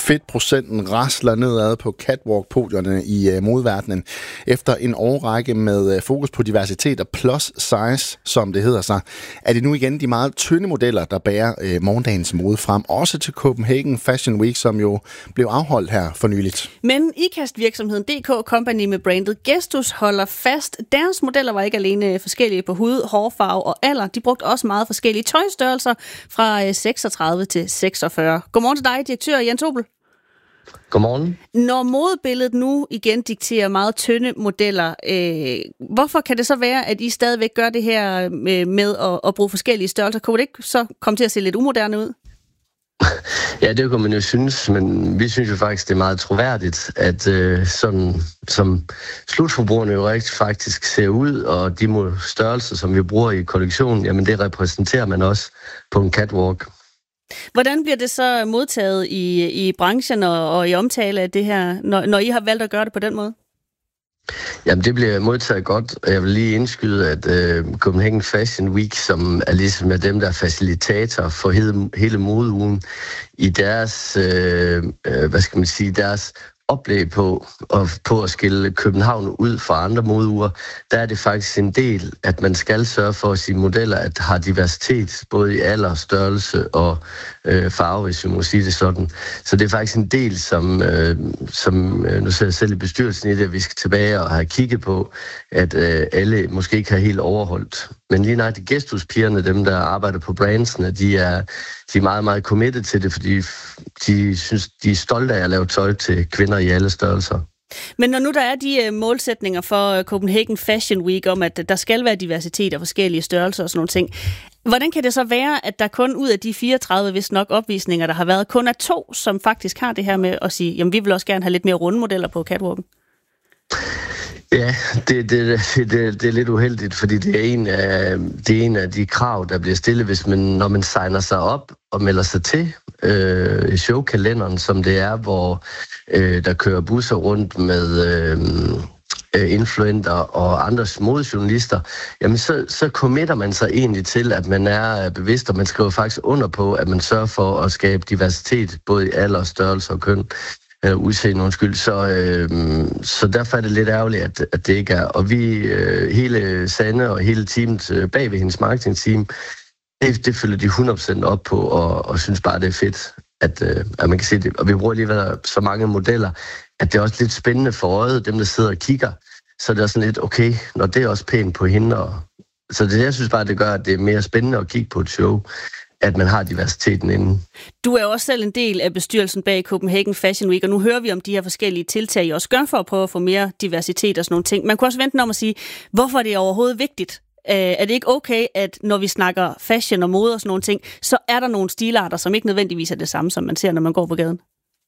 Fedtprocenten rasler nedad på catwalk-podierne i modeverdenen. Efter en årrække med fokus på diversitet og plus size, som det hedder sig, er det nu igen de meget tynde modeller, der bærer morgendagens mode frem. Også til Copenhagen Fashion Week, som jo blev afholdt her for nyligt. Men IKAST-virksomheden DK Company med brandet Gestus holder fast. Deres modeller var ikke alene forskellige på hud, hårfarve og alder. De brugte også meget forskellige tøjstørrelser fra 36 til 46. Godmorgen til dig, direktør Jens Obel. Godmorgen. Når modebilledet nu igen dikterer meget tynde modeller, hvorfor kan det så være, at I stadigvæk gør det her med at bruge forskellige størrelser? Kunne det ikke så komme til at se lidt umoderne ud? Ja, det kunne man jo synes, men vi synes jo faktisk, det er meget troværdigt, at sådan som slutforbrugerne jo rigtig faktisk ser ud, og de størrelser, som vi bruger i kollektionen, jamen det repræsenterer man også på en catwalk. Hvordan bliver det så modtaget i branchen og i omtale af det her, når I har valgt at gøre det på den måde? Jamen, det bliver modtaget godt, og jeg vil lige indskyde, at Copenhagen Fashion Week, som er ligesom med dem, der er facilitator for hele modeugen, i deres, deres oplæg på at skille København ud fra andre modeuger, der er det faktisk en del, at man skal sørge for at sine modeller, at har diversitet, både i alder, størrelse og farve, hvis vi må sige det sådan. Så det er faktisk en del, som nu ser jeg selv i bestyrelsen i det, at vi skal tilbage og have kigget på, at alle måske ikke har helt overholdt. Men lige nøjagtigt Gestus-pigerne, dem der arbejder på brandsene, de er meget, meget committed til det, fordi de synes, de er stolte af at lave tøj til kvinder i alle størrelser. Men når nu der er de målsætninger for Copenhagen Fashion Week om, at der skal være diversitet og forskellige størrelser og sådan nogle ting, hvordan kan det så være, at der kun ud af de 34 vist nok opvisninger, der har været, kun er 2, som faktisk har det her med at sige, jamen vi vil også gerne have lidt mere runde modeller på catwalken? Ja, det er lidt uheldigt, fordi det er en af de krav, der bliver stillet, når man signer sig op og melder sig til showkalenderen, som det er, hvor der kører busser rundt med influenter og andre modejournalister, jamen så committer man sig egentlig til, at man er bevidst, og man skriver faktisk under på, at man sørger for at skabe diversitet, både i alder, størrelse og køn. Udseende, undskyld. Så derfor er det lidt ærgerligt, at det ikke er. Og vi, hele Sanne og hele teamet bag ved hendes marketingteam, det følger de 100% op på, og synes bare, det er fedt, at man kan se det. Og vi bruger alligevel så mange modeller, at det er også lidt spændende for øjet, dem der sidder og kigger. Så det er sådan lidt, okay, når det er også pænt på hende. Så det, jeg synes bare, det gør, at det er mere spændende at kigge på et show, at man har diversiteten inden. Du er jo også selv en del af bestyrelsen bag Copenhagen Fashion Week, og nu hører vi om de her forskellige tiltag, I også gør for at prøve at få mere diversitet og sådan nogle ting. Man kunne også vente om at sige, hvorfor er det overhovedet vigtigt? Er det ikke okay, at når vi snakker fashion og mode og sådan nogle ting, så er der nogle stilarter, som ikke nødvendigvis er det samme, som man ser, når man går på gaden?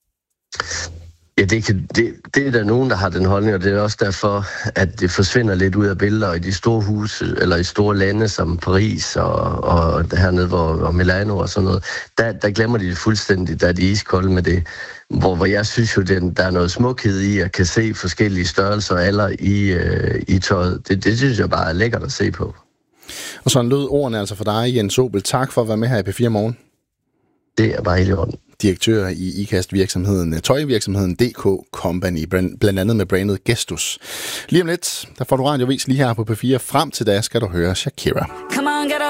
Ja, det er der nogen, der har den holdning, og det er også derfor, at det forsvinder lidt ud af billeder i de store huse, eller i store lande som Paris og hernede, hvor Milano og sådan noget. Der glemmer de det fuldstændig, der er de iskolde med det. Hvor jeg synes jo, der er noget smukhed i at kan se forskellige størrelser og alder i tøjet. Det synes jeg bare er lækkert at se på. Og sådan lød ordene altså for dig, Jens Obel. Tak for at være med her i P4 Morgen. Det er bare helt i orden. Direktør i IKAST-virksomheden, tøjvirksomheden DK Company, blandt andet med brandet Gestus. Lige om lidt, der får du radiovis lige her på P4. Frem til da skal du høre Shakira.